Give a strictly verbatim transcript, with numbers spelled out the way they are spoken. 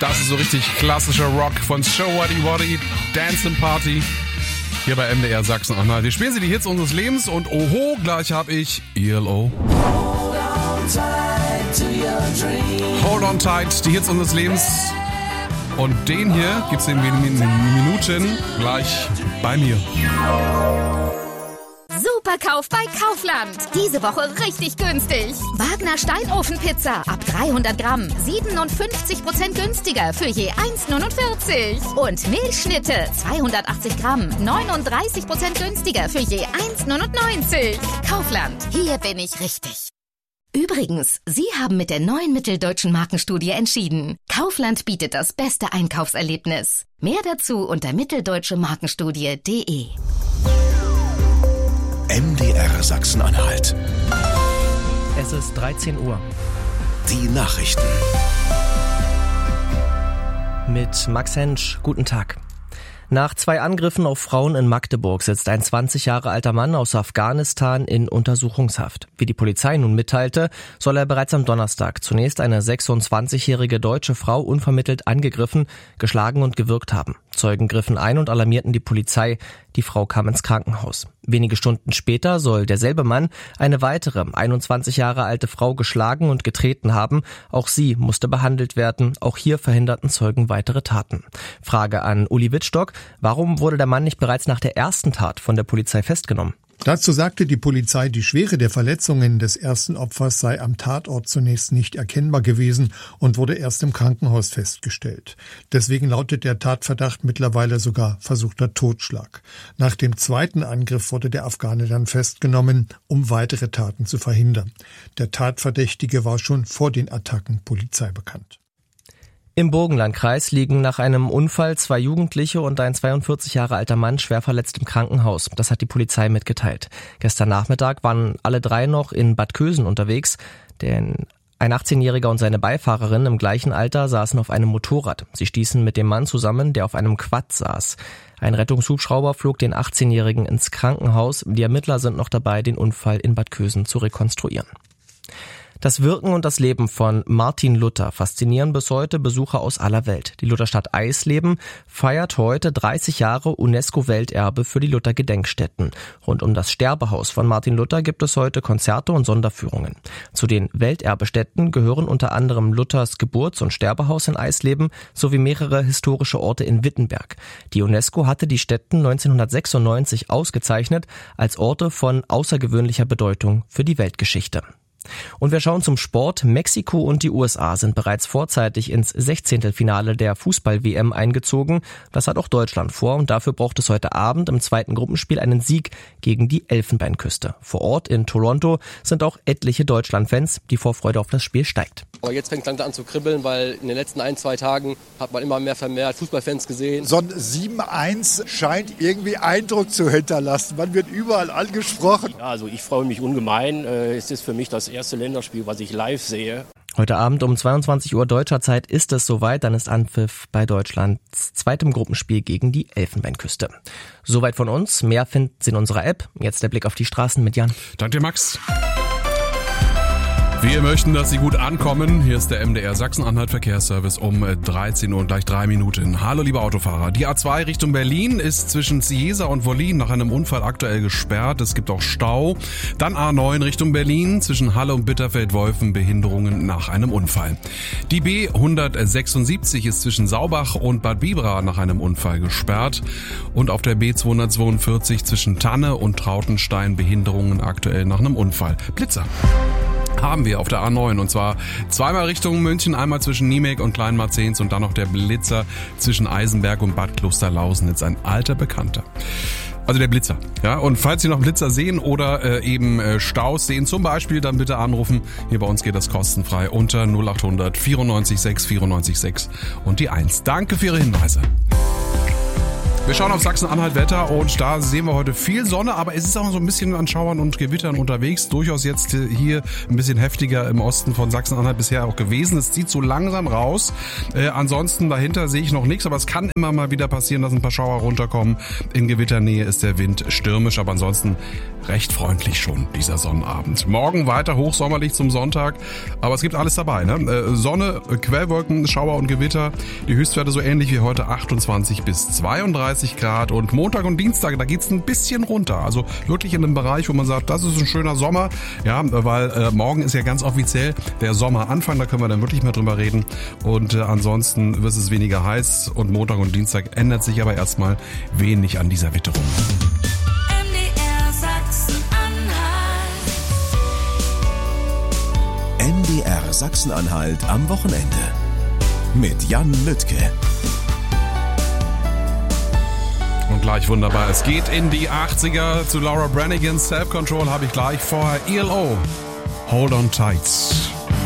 Das ist so richtig klassischer Rock von Show Waddy Waddy, Dance and Party. Hier bei M D R Sachsen-Anhalt. Wir spielen sie die Hits unseres Lebens und oho, gleich hab ich E L O. Hold on tight, die Hits unseres Lebens. Und den hier gibt's in wenigen Minuten gleich bei mir. Superkauf bei Kaufland. Diese Woche richtig günstig. Wagner Steinofenpizza ab dreihundert Gramm. siebenundfünfzig Prozent günstiger für je eins neunundvierzig. Und Milchschnitte zweihundertachtzig Gramm. neununddreißig Prozent günstiger für je eins neunundneunzig. Kaufland. Hier bin ich richtig. Übrigens, Sie haben mit der neuen Mitteldeutschen Markenstudie entschieden. Kaufland bietet das beste Einkaufserlebnis. Mehr dazu unter mitteldeutsche markenstudie punkt de. M D R Sachsen-Anhalt. Es ist dreizehn Uhr. Die Nachrichten. Mit Max Hensch. Guten Tag. Nach zwei Angriffen auf Frauen in Magdeburg sitzt ein zwanzig Jahre alter Mann aus Afghanistan in Untersuchungshaft. Wie die Polizei nun mitteilte, soll er bereits am Donnerstag zunächst eine sechsundzwanzigjährige deutsche Frau unvermittelt angegriffen, geschlagen und gewürgt haben. Zeugen griffen ein und alarmierten die Polizei. Die Frau kam ins Krankenhaus. Wenige Stunden später soll derselbe Mann eine weitere, einundzwanzig Jahre alte Frau geschlagen und getreten haben. Auch sie musste behandelt werden. Auch hier verhinderten Zeugen weitere Taten. Frage an Uli Wittstock. Warum wurde der Mann nicht bereits nach der ersten Tat von der Polizei festgenommen? Dazu sagte die Polizei, die Schwere der Verletzungen des ersten Opfers sei am Tatort zunächst nicht erkennbar gewesen und wurde erst im Krankenhaus festgestellt. Deswegen lautet der Tatverdacht mittlerweile sogar versuchter Totschlag. Nach dem zweiten Angriff wurde der Afghane dann festgenommen, um weitere Taten zu verhindern. Der Tatverdächtige war schon vor den Attacken Polizei bekannt. Im Burgenlandkreis liegen nach einem Unfall zwei Jugendliche und ein zweiundvierzig Jahre alter Mann schwer verletzt im Krankenhaus. Das hat die Polizei mitgeteilt. Gestern Nachmittag waren alle drei noch in Bad Kösen unterwegs, denn ein achtzehnjähriger und seine Beifahrerin im gleichen Alter saßen auf einem Motorrad. Sie stießen mit dem Mann zusammen, der auf einem Quad saß. Ein Rettungshubschrauber flog den achtzehnjährigen ins Krankenhaus. Die Ermittler sind noch dabei, den Unfall in Bad Kösen zu rekonstruieren. Das Wirken und das Leben von Martin Luther faszinieren bis heute Besucher aus aller Welt. Die Lutherstadt Eisleben feiert heute dreißig Jahre UNESCO-Welterbe für die Luther-Gedenkstätten. Rund um das Sterbehaus von Martin Luther gibt es heute Konzerte und Sonderführungen. Zu den Welterbestätten gehören unter anderem Luthers Geburts- und Sterbehaus in Eisleben sowie mehrere historische Orte in Wittenberg. Die UNESCO hatte die Stätten neunzehnhundertsechsundneunzig ausgezeichnet als Orte von außergewöhnlicher Bedeutung für die Weltgeschichte. Und wir schauen zum Sport. Mexiko und die U S A sind bereits vorzeitig ins Sechzehntelfinale der Fußball-W M eingezogen. Das hat auch Deutschland vor und dafür braucht es heute Abend im zweiten Gruppenspiel einen Sieg gegen die Elfenbeinküste. Vor Ort in Toronto sind auch etliche Deutschland-Fans. Die Vorfreude auf das Spiel steigt. Aber jetzt fängt es langsam an zu kribbeln, weil in den letzten ein, zwei Tagen hat man immer mehr vermehrt Fußballfans gesehen. So ein sieben eins scheint irgendwie Eindruck zu hinterlassen. Man wird überall angesprochen. Ja, also ich freue mich ungemein. Es ist für mich das erste Länderspiel, was ich live sehe. Heute Abend um zweiundzwanzig Uhr deutscher Zeit ist es soweit, dann ist Anpfiff bei Deutschlands zweitem Gruppenspiel gegen die Elfenbeinküste. Soweit von uns, mehr finden Sie in unserer App. Jetzt der Blick auf die Straßen mit Jan. Danke dir, Max. Wir möchten, dass Sie gut ankommen. Hier ist der M D R Sachsen-Anhalt Verkehrsservice um dreizehn Uhr und gleich drei Minuten. Hallo liebe Autofahrer. Die A zwei Richtung Berlin ist zwischen Cieza und Wollin nach einem Unfall aktuell gesperrt. Es gibt auch Stau. Dann A neun Richtung Berlin zwischen Halle und Bitterfeld-Wolfen Behinderungen nach einem Unfall. Die B hundertsechsundsiebzig ist zwischen Saubach und Bad Bibra nach einem Unfall gesperrt. Und auf der B zweihundertzweiundvierzig zwischen Tanne und Trautenstein Behinderungen aktuell nach einem Unfall. Blitzer haben wir auf der A neun und zwar zweimal Richtung München, einmal zwischen Niemek und Kleinmarzens und dann noch der Blitzer zwischen Eisenberg und Bad Klosterlausenitz, ein alter Bekannter. Also der Blitzer, ja. Und falls Sie noch Blitzer sehen oder äh, eben äh, Staus sehen zum Beispiel, dann bitte anrufen. Hier bei uns geht das kostenfrei unter null achthundert vierundneunzig sechs vierundneunzig sechs und die eins. Danke für Ihre Hinweise. Wir schauen auf Sachsen-Anhalt Wetter und da sehen wir heute viel Sonne, aber es ist auch so ein bisschen an Schauern und Gewittern unterwegs. Durchaus jetzt hier ein bisschen heftiger im Osten von Sachsen-Anhalt bisher auch gewesen. Es zieht so langsam raus. Äh, ansonsten dahinter sehe ich noch nichts, aber es kann immer mal wieder passieren, dass ein paar Schauer runterkommen. In Gewitternähe ist der Wind stürmisch, aber ansonsten recht freundlich schon dieser Sonnabend. Morgen weiter hochsommerlich zum Sonntag, aber es gibt alles dabei, ne? Äh, Sonne, Quellwolken, Schauer und Gewitter. Die Höchstwerte so ähnlich wie heute achtundzwanzig bis zweiunddreißig Grad und Montag und Dienstag, da geht's ein bisschen runter. Also wirklich in einem Bereich, wo man sagt, das ist ein schöner Sommer. Ja, weil äh, morgen ist ja ganz offiziell der Sommeranfang, da können wir dann wirklich mal drüber reden. Und äh, ansonsten wird es weniger heiß und Montag und Dienstag ändert sich aber erstmal wenig an dieser Witterung. M D R Sachsen-Anhalt. M D R Sachsen-Anhalt am Wochenende mit Jan Lüttke. Und gleich wunderbar, es geht in die achtziger zu Laura Branigan. Self-Control habe ich gleich, vorher E L O. Hold on tight.